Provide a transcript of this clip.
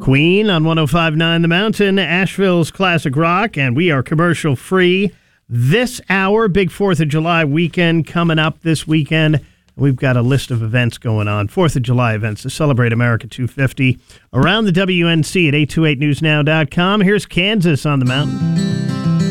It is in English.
Queen on 105.9 The Mountain, Asheville's classic rock, and we are commercial free this hour. Big 4th of July weekend coming up this weekend. We've got a list of events going on. 4th of July events to celebrate America 250 around the WNC at 828newsnow.com. Here's Kansas on the Mountain.